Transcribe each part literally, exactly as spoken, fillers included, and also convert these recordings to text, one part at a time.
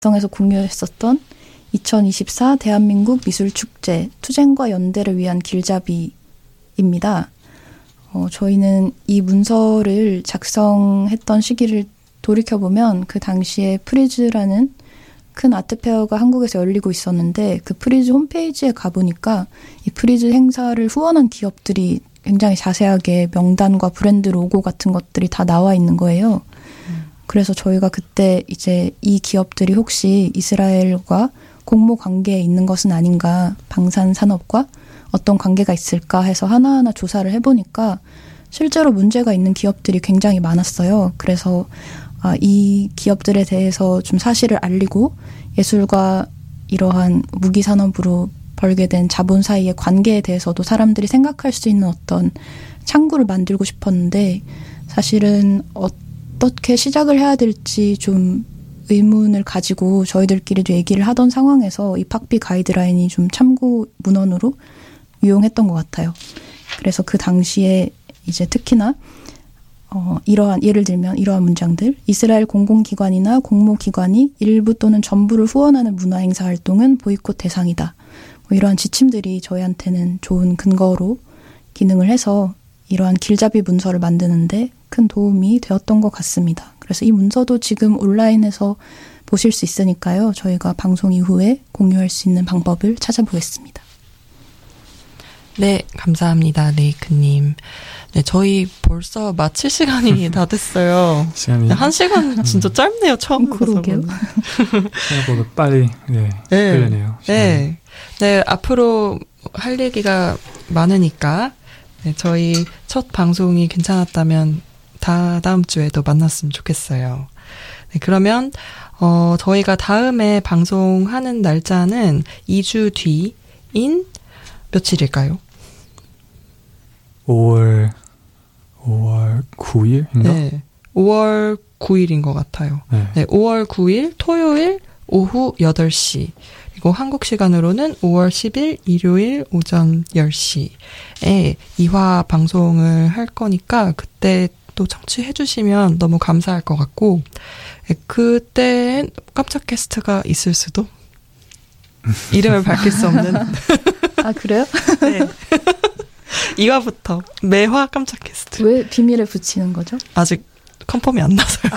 에서 공유했었던 이천이십사 대한민국 미술축제 투쟁과 연대를 위한 길잡이입니다. 어, 저희는 이 문서를 작성했던 시기를 돌이켜보면 그 당시에 프리즈라는 큰 아트페어가 한국에서 열리고 있었는데 그 프리즈 홈페이지에 가보니까 이 프리즈 행사를 후원한 기업들이 굉장히 자세하게 명단과 브랜드 로고 같은 것들이 다 나와 있는 거예요. 음. 그래서 저희가 그때 이제 이 기업들이 혹시 이스라엘과 공모 관계에 있는 것은 아닌가, 방산산업과 어떤 관계가 있을까 해서 하나하나 조사를 해보니까 실제로 문제가 있는 기업들이 굉장히 많았어요. 그래서 아, 이 기업들에 대해서 좀 사실을 알리고 예술과 이러한 무기산업으로 벌게 된 자본 사이의 관계에 대해서도 사람들이 생각할 수 있는 어떤 창구를 만들고 싶었는데 사실은 어떻게 시작을 해야 될지 좀 의문을 가지고 저희들끼리도 얘기를 하던 상황에서 이 팍비 가이드라인이 좀 참고 문헌으로 유용했던 것 같아요. 그래서 그 당시에 이제 특히나 어, 이러한 예를 들면 이러한 문장들 이스라엘 공공기관이나 공모기관이 일부 또는 전부를 후원하는 문화행사 활동은 보이콧 대상이다. 뭐 이러한 지침들이 저희한테는 좋은 근거로 기능을 해서 이러한 길잡이 문서를 만드는데 큰 도움이 되었던 것 같습니다. 그래서 이 문서도 지금 온라인에서 보실 수 있으니까요. 저희가 방송 이후에 공유할 수 있는 방법을 찾아보겠습니다. 네, 감사합니다. 레이크님. 네, 저희 벌써 마칠 시간이 다 됐어요. 시간이 네, 한 시간 진짜 짧네요. 처음 그러게요. 생각보다 빨리 네, 네, 흘러네요. 네, 네, 앞으로 할 얘기가 많으니까 네, 저희 첫 방송이 괜찮았다면 다 다음 주에도 만났으면 좋겠어요. 네, 그러면 어, 저희가 다음에 방송하는 날짜는 이 주 뒤인 며칠일까요? 오월 오월 구일인가? 네, 오월 구일인 것 같아요. 네. 네, 오월 구일 토요일 오후 여덟 시 그리고 한국 시간으로는 오월 십일 일요일 오전 열 시에 이 화 방송을 할 거니까 그때 또 청취해 주시면 너무 감사할 것 같고 네, 그때 깜짝 게스트가 있을 수도 이름을 밝힐 수 없는 아 그래요? 네. 이 화부터 매화 깜짝 게스트. 왜 비밀에 붙이는 거죠? 아직 컨펌이 안 나서요.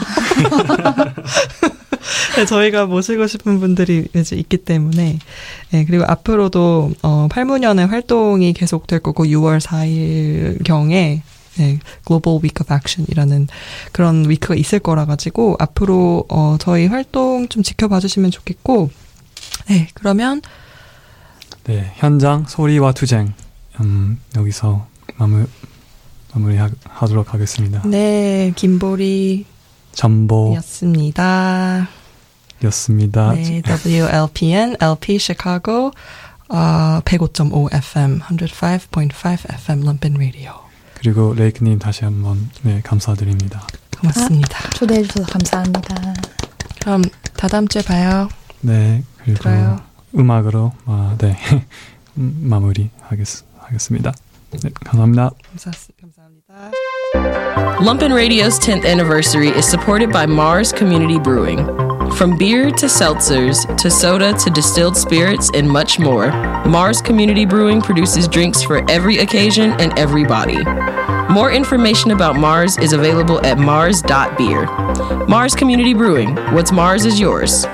네, 저희가 모시고 싶은 분들이 이제 있기 때문에 네, 그리고 앞으로도 어, 팔문연의 활동이 계속될 거고 유월 사일경에 네, Global Week of Action이라는 그런 위크가 있을 거라 가지고 앞으로 어, 저희 활동 좀 지켜봐 주시면 좋겠고 네, 그러면 네, 현장 소리와 투쟁 음, 여기서 마무, 마무리하도록 하겠습니다. 네, 김보리 전보 였습니다. 였습니다. 네, 더블유 엘 피 엔 엘피 시카고 어, 백오 점 오 에프엠, 백오 점 오 에프엠 럼pen 라디오. 그리고 레이크님 다시 한번 네, 감사드립니다. 고맙습니다. 아, 초대해 주셔서 감사합니다. 그럼 다다음 주에 봐요. 네, 그리고 들어요. 음악으로 아, 네 마무리 하겠, 하겠습니다. 네, 감사합니다. 감사, 감사합니다. Lumpen Radio's tenth anniversary is supported by Mars Community Brewing. From beer to seltzers to soda to distilled spirits and much more, Mars Community Brewing produces drinks for every occasion and every body. More information about Mars is available at mars dot beer. Mars Community Brewing. What's Mars is yours.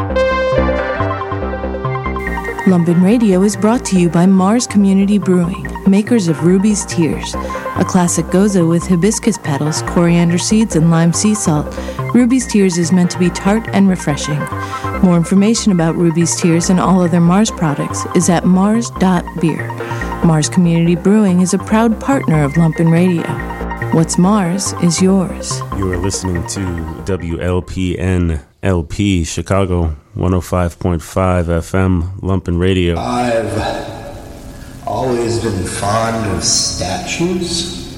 Lumpen Radio is brought to you by Mars Community Brewing, makers of Ruby's Tears, a classic goza with hibiscus petals, coriander seeds, and lime sea salt. Ruby's Tears is meant to be tart and refreshing. More information about Ruby's Tears and all other Mars products is at mars dot beer. Mars Community Brewing is a proud partner of Lumpen Radio. What's Mars is yours. You are listening to W L P N L P Chicago one oh five point five F M Lumpen Radio. I've always been fond of statues.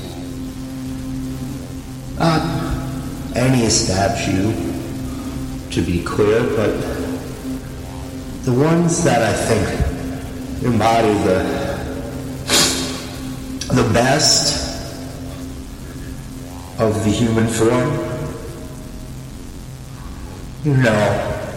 Not any statue, to be clear, but the ones that I think embody the the best of the human form. You know,